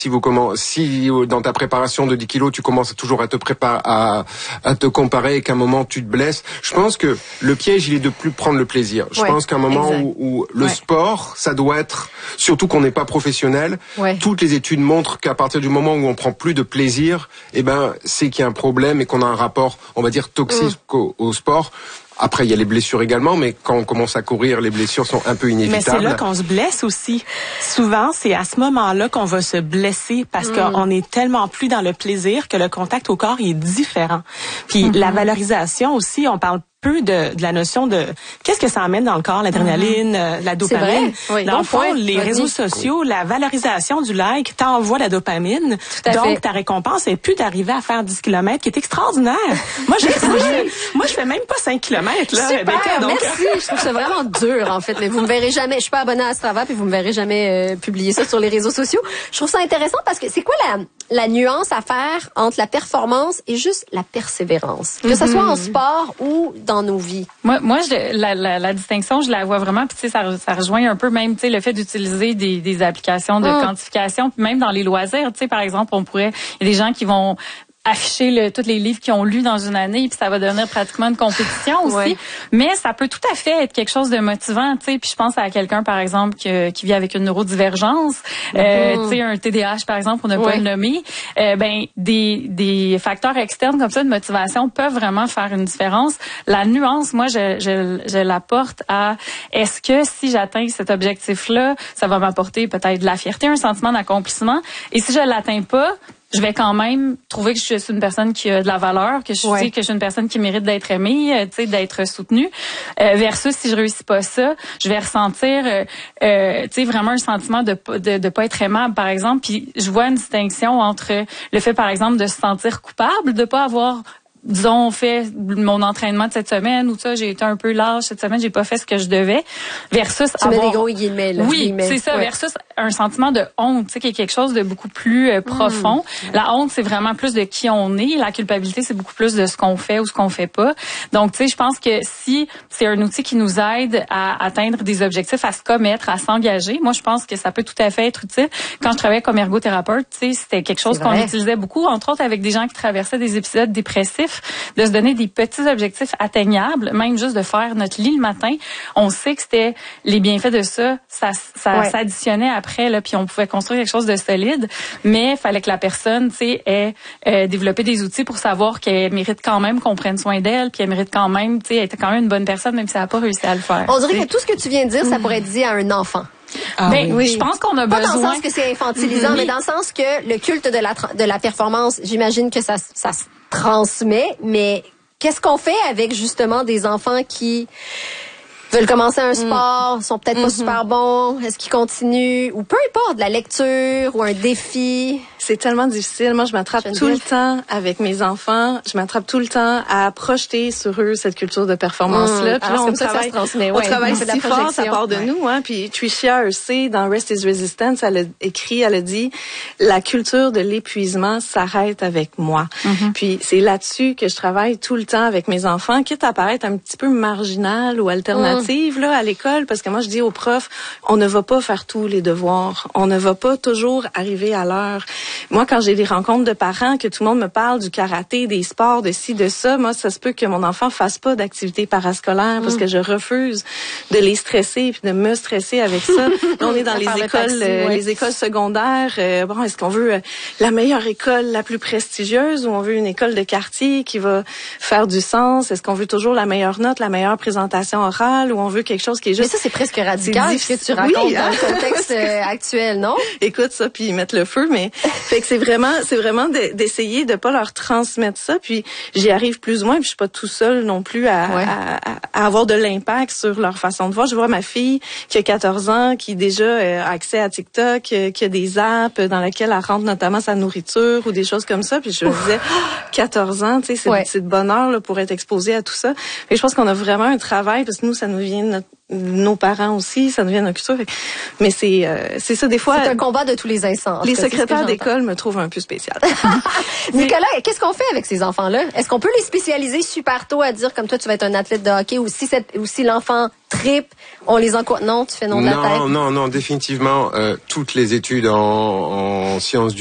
Si dans ta préparation de 10 kilos, tu commences toujours à te préparer, à te comparer et qu'à un moment tu te blesses, je pense que le piège, il est de plus prendre le plaisir. Je pense qu'à un moment où le sport, ça doit être, surtout qu'on n'est pas professionnel, toutes les études montrent qu'à partir du moment où on prend plus de plaisir, c'est qu'il y a un problème et qu'on a un rapport, on va dire, toxique au sport. Après, il y a les blessures également, mais quand on commence à courir, les blessures sont un peu inévitables. Mais c'est là qu'on se blesse aussi. Souvent, c'est à ce moment-là qu'on va se blesser parce qu'on est tellement plus dans le plaisir que le contact au corps il est différent. Puis la valorisation aussi, on parle peu de la notion de qu'est-ce que ça amène dans le corps, l'adrénaline, la dopamine. Dans le fond, les réseaux sociaux, la valorisation du like t'envoie la dopamine. Donc, ta récompense est plus d'arriver à faire 10 km, qui est extraordinaire. Moi, je fais même pas 5 km, là. Super, Rebecca, donc... merci. Je trouve ça vraiment dur, en fait. Mais vous me verrez jamais. Je suis pas abonnée à Strava, puis vous me verrez jamais publier ça sur les réseaux sociaux. Je trouve ça intéressant parce que c'est quoi la nuance à faire entre la performance et juste la persévérance? Que ce soit en sport ou dans nos vies. Moi, la distinction, je la vois vraiment. Puis tu sais, ça rejoint un peu même, tu sais, le fait d'utiliser des applications de quantification, puis même dans les loisirs. Tu sais, par exemple, il y a des gens qui vont afficher tous les livres qu'ils ont lus dans une année, puis ça va devenir pratiquement une compétition aussi. Mais ça peut tout à fait être quelque chose de motivant, tu sais. Puis je pense à quelqu'un, par exemple, qui vit avec une neurodivergence, tu sais, un TDAH, par exemple, pour ne pas le nommer. Des facteurs externes comme ça de motivation peuvent vraiment faire une différence. La nuance, moi, je l'apporte à est-ce que si j'atteins cet objectif-là, ça va m'apporter peut-être de la fierté, un sentiment d'accomplissement. Et si je l'atteins pas, je vais quand même trouver que je suis une personne qui a de la valeur, que je suis une personne qui mérite d'être aimée, tu sais, d'être soutenue. Versus si je réussis pas ça, je vais ressentir, tu sais, vraiment un sentiment de pas être aimable, par exemple. Puis je vois une distinction entre le fait, par exemple, de se sentir coupable, de pas avoir disons, fait mon entraînement de cette semaine ou ça, j'ai été un peu lâche cette semaine, j'ai pas fait ce que je devais, versus tu mets des gros guillemets, là. Oui, c'est ça, versus un sentiment de honte, tu sais, qui est quelque chose de beaucoup plus profond. La honte, c'est vraiment plus de qui on est. La culpabilité, c'est beaucoup plus de ce qu'on fait ou ce qu'on fait pas. Donc, tu sais, je pense que si c'est un outil qui nous aide à atteindre des objectifs, à se commettre, à s'engager, moi, je pense que ça peut tout à fait être utile. Quand je travaillais comme ergothérapeute, tu sais, c'était quelque chose qu'on utilisait beaucoup, entre autres avec des gens qui traversaient des épisodes dépressifs, de se donner des petits objectifs atteignables, même juste de faire notre lit le matin. On sait que c'était les bienfaits de ça s'additionnait après, là, puis on pouvait construire quelque chose de solide, mais il fallait que la personne, tu sais, ait développé des outils pour savoir qu'elle mérite quand même qu'on prenne soin d'elle, puis elle mérite quand même, tu sais, elle était quand même une bonne personne, même si elle n'a pas réussi à le faire. On dirait que tout ce que tu viens de dire, ça pourrait être dit à un enfant. Je pense qu'on a besoin. Pas dans le sens que c'est infantilisant, mais dans le sens que le culte de la performance, j'imagine que ça se transmet, mais qu'est-ce qu'on fait avec justement des enfants qui veulent commencer un sport, sont peut-être pas super bons, est-ce qu'ils continuent, ou peu importe, de la lecture ou un défi? C'est tellement difficile. Moi, je m'attrape tout le temps avec mes enfants. Je m'attrape tout le temps à projeter sur eux cette culture de performance-là. Puis là, on travaille si fort, ça part de nous. Hein. Puis Tricia Hersey, dans Rest is Resistance, elle a dit, la culture de l'épuisement s'arrête avec moi. Puis c'est là-dessus que je travaille tout le temps avec mes enfants, quitte à paraître un petit peu marginal ou alternative là à l'école, parce que moi, je dis aux profs, on ne va pas faire tous les devoirs. On ne va pas toujours arriver à l'heure. Moi, quand j'ai des rencontres de parents, que tout le monde me parle du karaté, des sports, de ci, de ça, moi, ça se peut que mon enfant fasse pas d'activité parascolaire parce que je refuse de les stresser puis de me stresser avec ça. Là, on est dans les écoles secondaires. Bon, est-ce qu'on veut la meilleure école, la plus prestigieuse, ou on veut une école de quartier qui va faire du sens? Est-ce qu'on veut toujours la meilleure note, la meilleure présentation orale, ou on veut quelque chose qui est juste... Mais ça, c'est presque radical ce que tu racontes dans le contexte actuel, non? Écoute ça, puis mettre le feu, mais... Fait que c'est vraiment d'essayer de pas leur transmettre ça, puis j'y arrive plus ou moins, puis je suis pas tout seul non plus à avoir de l'impact sur leur façon de voir. Je vois ma fille qui a 14 ans, qui déjà a accès à TikTok, qui a des apps dans lesquelles elle rentre notamment sa nourriture ou des choses comme ça, puis je me disais 14 ans, tu sais, c'est de bonheur là, pour être exposé à tout ça. Et je pense qu'on a vraiment un travail, parce que nous, ça nous vient de nos parents aussi, ça devient notre culture. Mais c'est ça, des fois. C'est un combat de tous les instants. Les secrétaires d'école me trouvent un peu spécial. Nicolas, qu'est-ce qu'on fait avec ces enfants-là? Est-ce qu'on peut les spécialiser super tôt à dire, comme toi, tu vas être un athlète de hockey, ou si l'enfant tripe, on les encourage? Non, tu fais non de la tête? Non, définitivement, toutes les études en sciences